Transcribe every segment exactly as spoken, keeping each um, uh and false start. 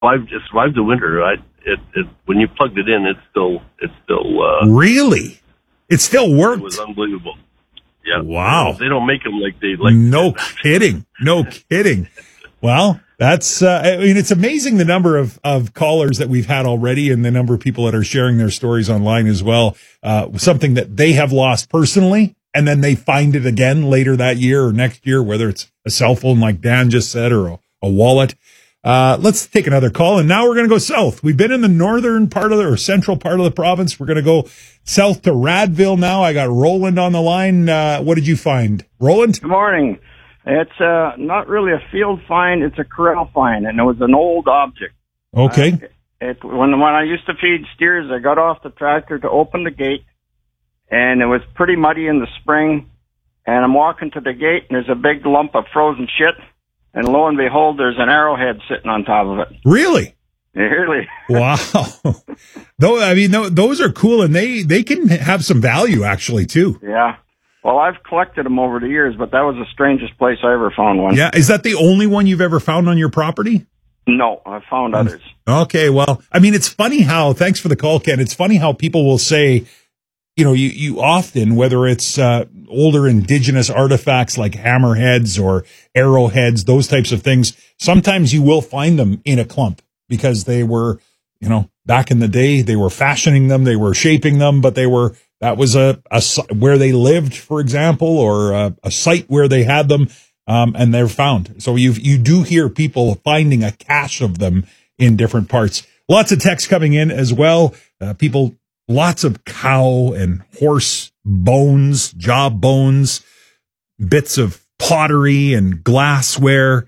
I've just survived the winter. I, it, it, when you plugged it in, it's still, it's still, uh, really? It still worked? It was unbelievable. Yeah. Wow. They don't make them like they like. No kidding. No kidding. Well, that's, uh, I mean, it's amazing the number of, of callers that we've had already and the number of people that are sharing their stories online as well. Uh, something that they have lost personally, and then they find it again later that year or next year, whether it's a cell phone like Dan just said or a, a wallet. Uh, let's take another call. And now we're going to go south. We've been in the northern part of the, or central part of the province. We're going to go south to Radville now. I got Roland on the line. Uh, what did you find? Roland? Good morning. It's uh, not really a field find. It's a corral find, and it was an old object. Okay. Uh, it, when, when I used to feed steers, I got off the tractor to open the gate, and it was pretty muddy in the spring, and I'm walking to the gate, and there's a big lump of frozen shit. And lo and behold, there's an arrowhead sitting on top of it. Really? Really? Wow. Though, I mean, those are cool, and they, they can have some value, actually, too. Yeah. Well, I've collected them over the years, but that was the strangest place I ever found one. Yeah. Is that the only one you've ever found on your property? No, I've found others. Okay. Well, I mean, it's funny how, thanks for the call, Ken. It's funny how people will say, you know, you, you often, whether it's uh, older indigenous artifacts like hammerheads or arrowheads, those types of things, sometimes you will find them in a clump because they were, you know, back in the day, they were fashioning them, they were shaping them, but they were, that was a, a where they lived, for example, or a, a site where they had them, um, and they're found. So you you do hear people finding a cache of them in different parts. Lots of texts coming in as well. Uh, people. Lots of cow and horse bones, jaw bones, bits of pottery and glassware.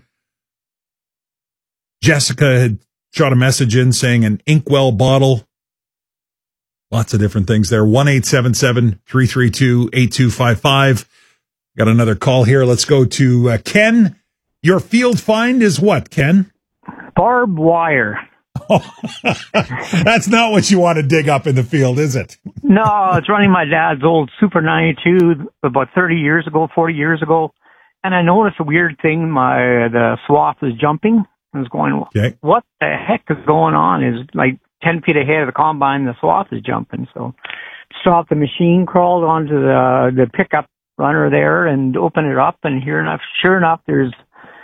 Jessica had shot a message in saying an Inkwell bottle. Lots of different things there. one eight seven seven, three three two, eight two five five. Got another call here. Let's go to uh, Ken. Your field find is what, Ken? Barbed wire. Oh, that's not what you want to dig up in the field, is it? No, it's running my dad's old Super ninety-two about thirty years ago, forty years ago. And I noticed a weird thing. My, the swath was jumping. I was going, okay. What the heck is going on? Is like ten feet ahead of the combine, the swath is jumping. So stopped the machine, crawled onto the, the pickup runner there and opened it up. And here enough, sure enough, there's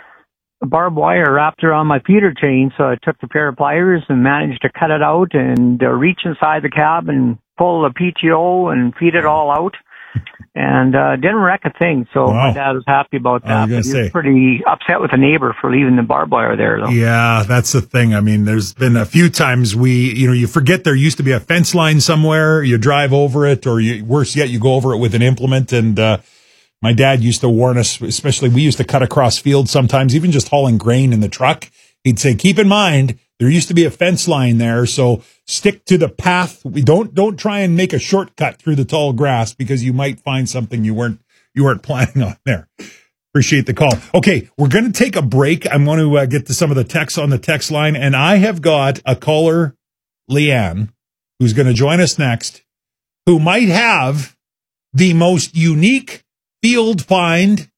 a barbed wire wrapped around my feeder chain, so I took the pair of pliers and managed to cut it out and uh, reach inside the cab and pull the P T O and feed it all out. And uh, didn't wreck a thing, so wow. My dad was happy about that. But he was pretty upset with the neighbor for leaving the barbed wire there, though. Yeah, that's the thing. I mean, there's been a few times we, you know, you forget there used to be a fence line somewhere, you drive over it, or you, worse yet, you go over it with an implement, and uh my dad used to warn us, especially we used to cut across fields sometimes, even just hauling grain in the truck. He'd say, keep in mind, there used to be a fence line there, so stick to the path. We don't, don't try and make a shortcut through the tall grass because you might find something you weren't, you weren't planning on there. Appreciate the call. Okay, we're going to take a break. I'm going to uh, get to some of the texts on the text line, and I have got a caller, Leanne, who's going to join us next, who might have the most unique field find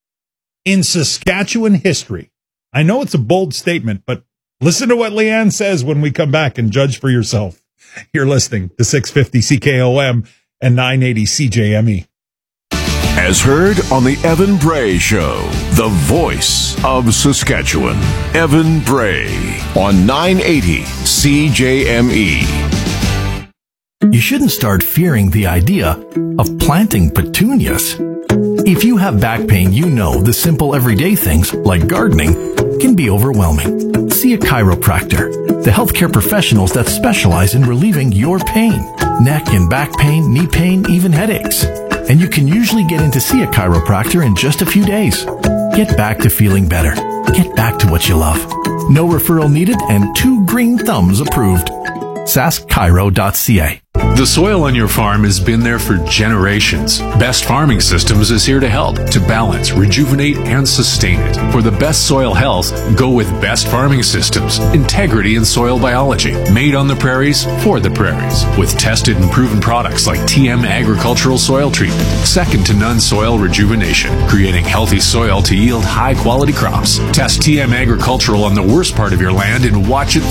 in Saskatchewan history. I know it's a bold statement, but listen to what Leanne says when we come back and judge for yourself. You're listening to six fifty C K O M and nine eighty C J M E. As heard on the Evan Bray Show, the voice of Saskatchewan, Evan Bray on nine eighty C J M E. You shouldn't start fearing the idea of planting petunias. If you have back pain, you know the simple everyday things, like gardening, can be overwhelming. See a chiropractor, the healthcare professionals that specialize in relieving your pain, neck and back pain, knee pain, even headaches. And you can usually get in to see a chiropractor in just a few days. Get back to feeling better. Get back to what you love. No referral needed and two green thumbs approved. sask chiro dot c a. The soil on your farm has been there for generations. Best Farming Systems is here to help, to balance, rejuvenate, and sustain it. For the best soil health, go with Best Farming Systems. Integrity in soil biology. Made on the prairies, for the prairies. With tested and proven products like T M Agricultural Soil Treatment. Second to none soil rejuvenation. Creating healthy soil to yield high quality crops. Test T M Agricultural on the worst part of your land and watch it